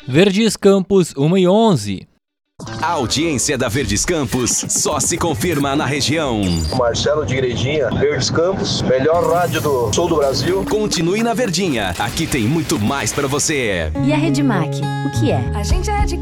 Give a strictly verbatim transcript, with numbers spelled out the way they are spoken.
Verdes Campos uma e onze. A audiência da Verdes Campos só se confirma na região. Marcelo de Igrejinha, Verdes Campos, melhor rádio do sul do Brasil. Continue na Verdinha, aqui tem muito mais pra você. E a Redmac, o que é? A gente é de